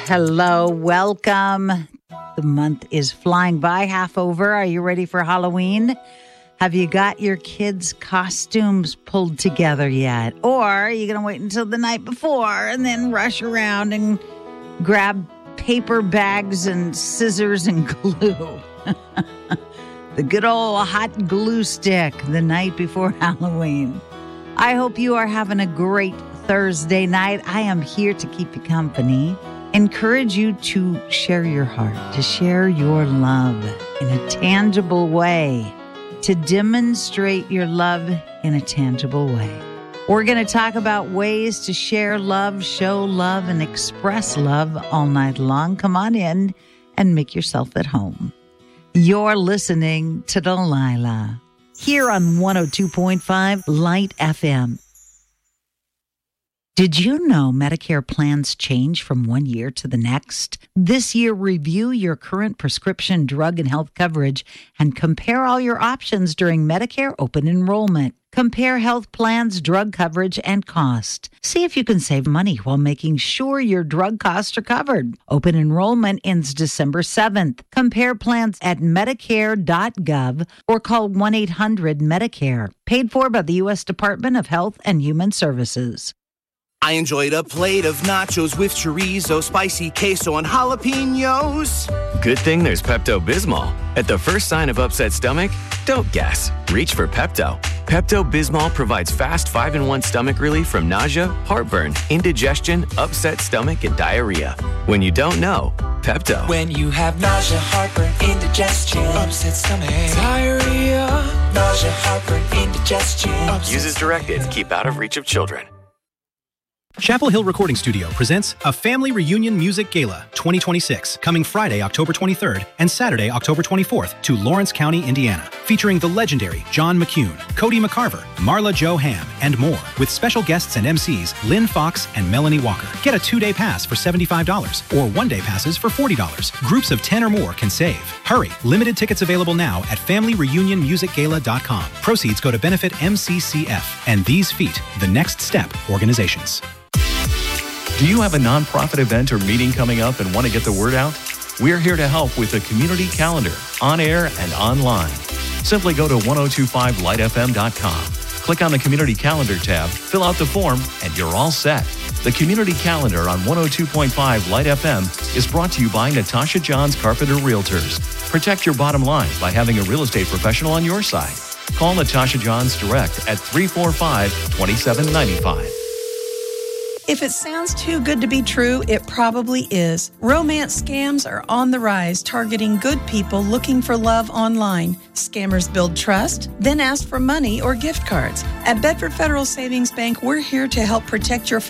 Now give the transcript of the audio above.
Hello, welcome. The month is flying by, half over. Are you ready for Halloween? Have you got your kids' costumes pulled together yet? Or are you going to wait until the night before and then rush around and grab paper bags and scissors and glue? The good old hot glue stick the night before Halloween. I hope you are having a great Thursday night. I am here to keep you company. Encourage you to share your heart, to share your love in a tangible way, to demonstrate your love in a tangible way. We're going to talk about ways to share love, show love, and express love all night long. Come on in and make yourself at home. You're listening to Delilah here on 102.5 Light FM. Did you know Medicare plans change from one year to the next? This year, review your current prescription drug and health coverage and compare all your options during Medicare open enrollment. Compare health plans, drug coverage, and cost. See if you can save money while making sure your drug costs are covered. Open enrollment ends December 7th. Compare plans at Medicare.gov or call 1-800-MEDICARE. Paid for by the U.S. Department of Health and Human Services. I enjoyed a plate of nachos with chorizo, spicy queso, and jalapenos. Good thing there's Pepto-Bismol. At the first sign of upset stomach, don't guess. Reach for Pepto. Pepto-Bismol provides fast 5-in-1 stomach relief from nausea, heartburn, indigestion, upset stomach, and diarrhea. When you don't know, Pepto. When you have nausea, heartburn, indigestion, upset stomach, diarrhea, nausea, heartburn, indigestion. Use as directed. Keep out of reach of children. Chapel Hill Recording Studio presents a Family Reunion Music Gala 2026, coming Friday, October 23rd and Saturday, October 24th to Lawrence County, Indiana, featuring the legendary John McCune, Cody McCarver, Marla Jo Ham, and more, with special guests and MCs Lynn Fox and Melanie Walker. Get a 2-day pass for $75 or 1-day passes for $40. Groups of 10 or more can save. Hurry! Limited tickets available now at FamilyReunionMusicGala.com. Proceeds go to benefit MCCF and These Feet, The Next Step organizations. Do you have a nonprofit event or meeting coming up and want to get the word out? We're here to help with a community calendar, on air and online. Simply go to 1025lightfm.com. Click on the community calendar tab, fill out the form, and you're all set. The community calendar on 102.5 Light FM is brought to you by Natasha Johns Carpenter Realtors. Protect your bottom line by having a real estate professional on your side. Call Natasha Johns direct at 345-2795. If it sounds too good to be true, it probably is. Romance scams are on the rise, targeting good people looking for love online. Scammers build trust, then ask for money or gift cards. At Bedford Federal Savings Bank, we're here to help protect your